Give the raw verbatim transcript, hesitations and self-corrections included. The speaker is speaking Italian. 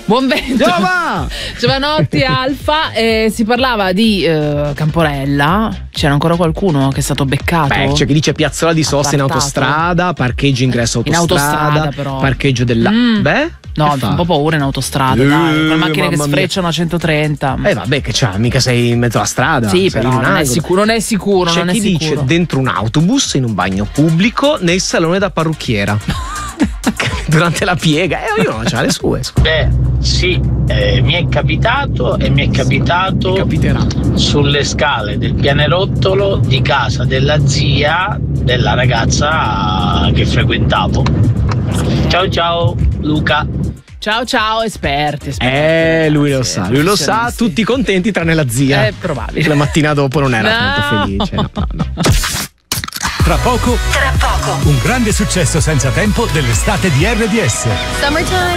Buon vento. Giova! Giovanotti Alfa, eh, si parlava di eh, Camporella. C'era ancora qualcuno che è stato beccato? Beh, c'è chi dice piazzola di sosta in Appartato. autostrada, parcheggio ingresso In autostrada, autostrada, però. parcheggio della. Mm. Beh, No, che fa? un po' paura in autostrada, Eh, dai, con le macchine che mamma mia. sfrecciano a centotrenta. Eh vabbè, che c'ha, mica sei in mezzo alla strada. Sì, sei però in un non è angolo. sicuro, non è sicuro, C'è non chi è dice sicuro. dentro un autobus, in un bagno pubblico, nel salone da parrucchiera. Durante la piega, e eh, ognuno c'ha le sue. Beh, sì, eh, mi è capitato e mi è capitato capiterà. sulle scale del pianerottolo di casa della zia della ragazza che frequentavo. Ciao ciao, Luca. Ciao ciao, esperti, esperti. Eh, lui lo Sì, sa, lui lo sa, professionisti. tutti contenti tranne la zia. È probabile. La mattina dopo non era No. tanto felice. No, no, no. Tra poco, tra poco, un grande successo senza tempo dell'estate di R D S. Summertime.